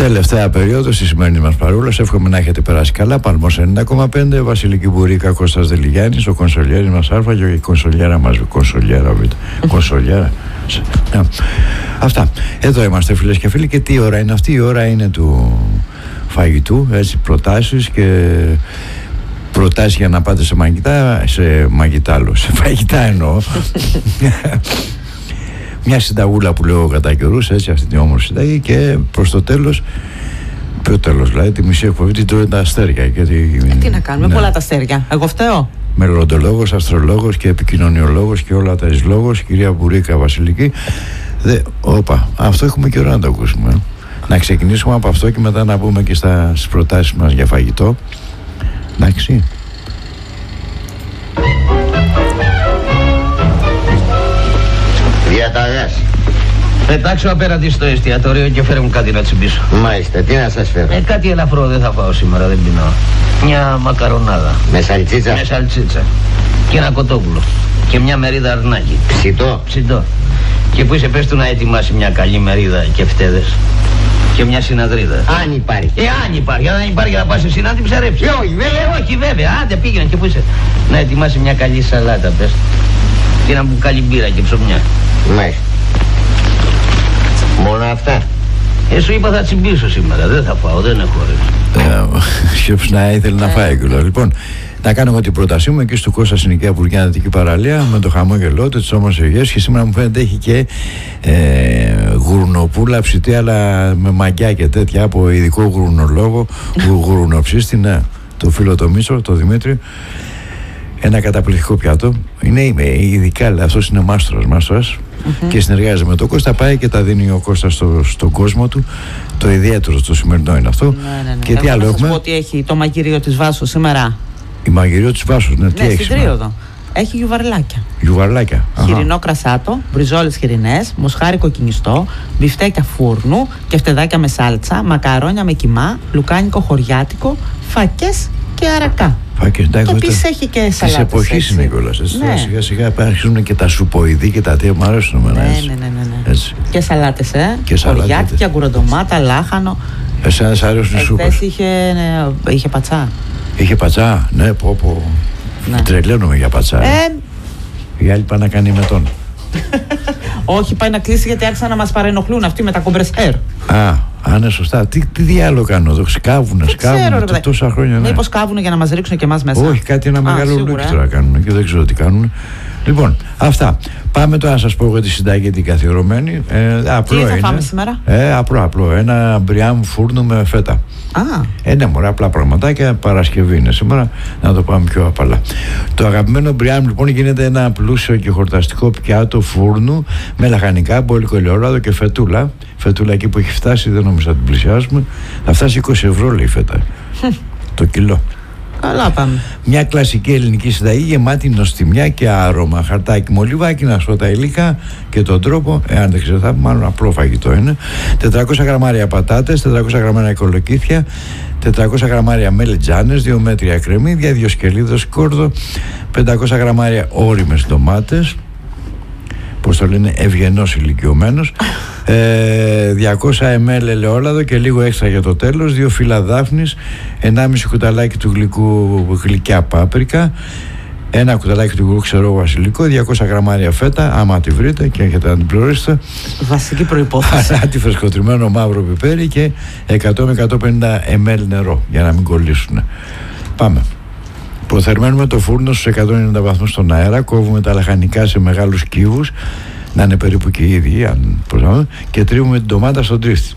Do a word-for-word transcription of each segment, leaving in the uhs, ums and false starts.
Τελευταία περίοδο στη σημερινή μας παρούλα. Εύχομαι να έχετε περάσει καλά. Παλμός ενενήντα κόμμα πέντε, Βασιλική Μπουρίκα, Κώστας Δελιγιάννης, ο κονσολιέρης μας Α και η κονσολιέρα μας κονσολιέρα Β. Κονσολιέρα. Αυτά. Εδώ είμαστε, φίλες και φίλοι. Και τι ώρα είναι αυτή? Η ώρα είναι του φαγητού. Έτσι, προτάσεις και προτάσεις για να πάτε σε μαγιτά. Σε μαγιτά, άλλο. Σε φαγητά εννοώ. Μια συνταγούλα που λέω κατά καιρούς, έτσι, αυτή την όμορφη συνταγή. Και προς το τέλος, ποιο τέλος, δηλαδή τη μισή εκπομπή την τρώει τα αστέρια. Και τη, ε, τι να κάνουμε, ναι. Πολλά τα αστέρια. Εγώ φταίω. Μελλοντολόγος, αστρολόγος και επικοινωνιολόγος και όλα τα εισλόγος, κυρία Μπουρίκα Βασιλική. Δε, όπα, αυτό έχουμε καιρό να το ακούσουμε. Να ξεκινήσουμε από αυτό και μετά να μπούμε και στα, στις προτάσεις μας για φαγητό. Εντάξει. Διαταγάς. Πετάξω απέναντι στο εστιατόριο και φέρε μου κάτι να τσιμπήσω. Μάλιστα, τι να σας φέρω? Ε, κάτι ελαφρό δεν θα φάω σήμερα, δεν πεινάω. Μια μακαρονάδα. Με σαλτσίτσα? Με σαλτσίτσα. Και ένα κοτόπουλο. Και μια μερίδα αρνάκι. Ψητό? Ψητό. Και που είσαι, πες του να ετοιμάσει μια καλή μερίδα και φτέδες. Και μια συναδρίδα. Αν υπάρχει. Ε, αν υπάρχει. Αν υπάρχει θα πας εσύ να την ψαρέψεις. Ε, όχι, βέβαια. Ε, όχι, βέβαια. Άντε πήγαινε και που είσαι. Να ετοιμάσει μια καλή σαλάτα, πες. Και ένα μπουκάλι μπύρα και ψωμιά. Μάλιστα. Μόνο αυτά? Ε, σου είπα θα τσιμπήσω σήμερα. Δεν θα φάω, δεν έχω όρεξη. Σκέψου να ήθελε να φάει κιόλας. Λοιπόν, να κάνω εγώ την πρότασή μου εκεί στο Κώστα Συνοικία Υπουργεία Δυτική Παραλία με το χαμόγελό του, τις όμορφες ευγές. Και σήμερα μου φαίνεται έχει και ε, γουρνοπούλα ψητή, αλλά με μαγιά και τέτοια από ειδικό γουρνολόγο, γουρνοψίστη, ναι, το φίλο το Μίτσο, το Δημήτρη. Ένα καταπληκτικό πιάτο. Είναι ειδικά, αυτός είναι μάστρος, μάστρος mm-hmm. και συνεργάζεται με τον Κώστα. Πάει και τα δίνει ο Κώστας στο, στον κόσμο του. Το ιδιαίτερο στο σημερινό είναι αυτό. Ναι, ναι, ναι. Και τι άλλο να έχουμε? σας πω ότι έχει το μαγειρίο της Βάσου σήμερα. Η μαγειρίο της Βάσου, ναι, τι ναι, έχει? Στην Τρίοδο. Έχει γιουβαρλάκια. Γιουβαρλάκια. Χοιρινό κρασάτο, μπριζόλες χοιρινές, μοσχάρι κοκκινιστό, μπιφτέκια φούρνου και φτεδάκια με σάλτσα, μακαρόνια με κιμά, λουκάνικο χωριάτικο, φακές και αρακά. Φάκες, και επίσης έχει και σαλάτες. Της εποχής είναι κιόλας. Ναι. Σιγά σιγά αρχίζουν και τα σουποειδή και τα τι μου αρέσουν εμένα. Ναι, ναι, ναι, ναι. Έτσι. Και σαλάτες, ε. Και χωριάτικη, αγκουροντομάτα, λάχανο. Εσένα σ' αρέσουν οι σούπες? Εχθές είχε, ναι, είχε πατσά. Είχε πατσά, ναι, πω πω. Ναι. Τρελαίνομαι για πατσά. Ε... Η άλλη πάει να κάνει μετόν. Όχι, πάει να κλείσει γιατί άρχισαν να μας παρενοχλούν αυτοί με τα κομπρεσέρ. Α, α, ναι, σωστά. Τι, τι διάλογο κάνουν εδώ, σκάβουνε, σκάβουνε τόσα χρόνια. Ναι. Μήπως σκάβουνε για να μας ρίξουν και εμάς μέσα? Όχι, κάτι ένα μεγάλο λούκι τώρα κάνουν και δεν ξέρω τι κάνουν. Λοιπόν, αυτά. Πάμε τώρα να σας πω εγώ τη συνταγή την καθιερωμένη. Ε, απλό τι θα είναι. φάμε σήμερα? Ε, απλό, απλό. Ένα μπριάμ φούρνο με φέτα. Α. Ε, ναι, μωρά, απλά πραγματάκια. Παρασκευή είναι σήμερα. Να το πάμε πιο απαλά. Το αγαπημένο μπριάμ λοιπόν γίνεται ένα πλούσιο και χορταστικό πιάτο φούρνου με λαχανικά, μπόλικο ελαιόλαδο και φετούλα. Φετούλα εκεί που έχει φτάσει, δεν νομίζω να την πλησιάσουμε. Θα φτάσει είκοσι ευρώ, λέει η φέτα. Το κιλό. Καλά πάμε. Μια κλασική ελληνική συνταγή γεμάτη νοστιμιά και άρωμα. Χαρτάκι μολυβάκι, να σου πω τα υλικά και τον τρόπο. Εάν δεν ξέρω, θα μάλλον απλό φαγητό είναι. τετρακόσια γραμμάρια πατάτες, τετρακόσια γραμμάρια κολοκύθια, τετρακόσια γραμμάρια μελιτζάνες, δύο μέτρια κρεμμύδια, δύο σκελίδες σκόρδο, πεντακόσια γραμμάρια όριμες ντομάτες. Πώς το λένε, ευγενός ηλικιωμένος. ε, διακόσια μιλιλίτρα ελαιόλαδο και λίγο έξτρα για το τέλος, δύο φύλλα δάφνης, ενάμιση κουταλάκι του γλυκού γλυκιά πάπρικα, ένα κουταλάκι του γλυκού ξερό βασιλικό, διακόσια γραμμάρια φέτα, άμα τη βρείτε και έχετε να την πληρώσετε. Βασική προϋπόθεση. Αλάτι φρεσκοτριμμένο μαύρο πιπέρι και εκατό με εκατόν πενήντα μιλιλίτρα νερό για να μην κολλήσουν. Πάμε. Προθερμαίνουμε το φούρνο στους εκατόν ενενήντα βαθμούς στον αέρα, κόβουμε τα λαχανικά σε μεγάλους κύβους, να είναι περίπου και οι ίδιοι, αν προσθέτουμε, και τρίβουμε την ντομάτα στον τρίφτη.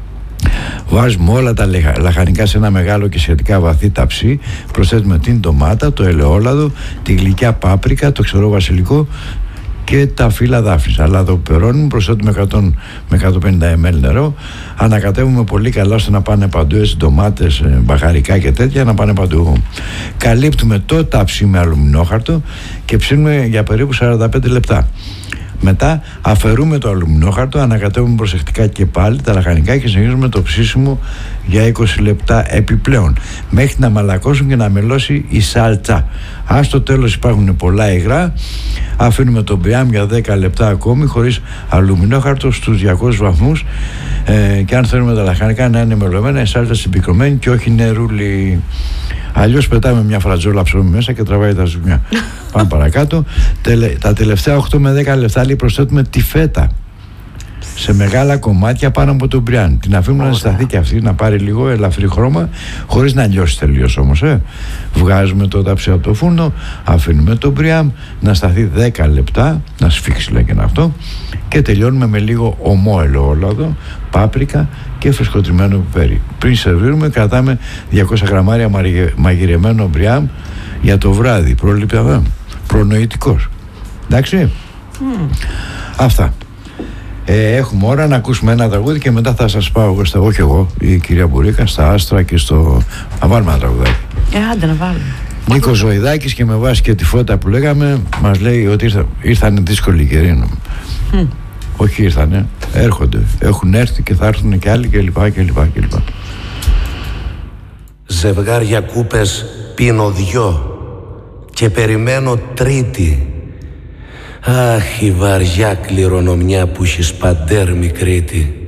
Βάζουμε όλα τα λαχανικά σε ένα μεγάλο και σχετικά βαθύ ταψί, προσθέτουμε την ντομάτα, το ελαιόλαδο, τη γλυκιά πάπρικα, το ξερό βασιλικό και τα φύλλα δάφνης. Αλλά το περώνουμε, προσθέτουμε εκατό με εκατόν πενήντα μιλιλίτρα νερό, ανακατεύουμε πολύ καλά ώστε να πάνε παντού, έτσι, ντομάτες, μπαχαρικά και τέτοια, να πάνε παντού. Καλύπτουμε το ταψί με αλουμινόχαρτο και ψήνουμε για περίπου σαράντα πέντε λεπτά. Μετά αφαιρούμε το αλουμινόχαρτο, ανακατεύουμε προσεκτικά και πάλι τα λαχανικά και συνεχίζουμε το ψήσιμο για είκοσι λεπτά επιπλέον, μέχρι να μαλακώσουν και να μελώσει η σάλτσα. Αν στο τέλος υπάρχουν πολλά υγρά, αφήνουμε τον μπριάμ για δέκα λεπτά ακόμη χωρίς αλουμινόχαρτο στους διακόσιους βαθμούς ε, και αν θέλουμε τα λαχανικά να είναι μελωμένα, η σάλτσα συμπυκνωμένη και όχι νερούλι. Αλλιώς πετάμε μια φρατζόλα ψωμί μέσα και τραβάει τα ζουμιά. Πάμε παρακάτω. Τελε, τα τελευταία οκτώ με δέκα λεπτά λέει, προσθέτουμε τη φέτα σε μεγάλα κομμάτια πάνω από τον μπριάν. Την αφήνουμε να σταθεί και αυτή, να πάρει λίγο ελαφρύ χρώμα, χωρίς να λιώσει τελείως όμως. Ε. Βγάζουμε το ταψί από το φούρνο, αφήνουμε τον μπριάν να σταθεί δέκα λεπτά, να σφίξει λέγεται αυτό, και τελειώνουμε με λίγο ομό ελαιόλαδο, πάπρικα και φρεσκοτριμμένο πιπέρι. Πριν σερβίρουμε, κρατάμε διακόσια γραμμάρια μαγειρεμένο μπριάν για το βράδυ. Προληπτικά. Προνοητικός. Εντάξει. Mm. Αυτά. Ε, έχουμε ώρα να ακούσουμε ένα τραγούδι και μετά θα σας πάω εγώ, στα, όχι εγώ, η κυρία Μπουρίκα, στα άστρα και στο... Να βάλουμε ένα τραγουδάκι. Ε, άντε να βάλουμε. Νίκος Ζωηδάκης, και με βάση και τη φώτα που λέγαμε, μας λέει ότι ήρθα, ήρθαν δύσκολοι καιροί. Mm. Όχι ήρθανε, έρχονται. Έχουν έρθει και θα έρθουν και άλλοι κλπ. κλπ, κλπ. Ζευγάρια κούπες πίνω δυο και περιμένω τρίτη. Αχ, η βαριά κληρονομιά που έχει σπαντέρ μικρήτη.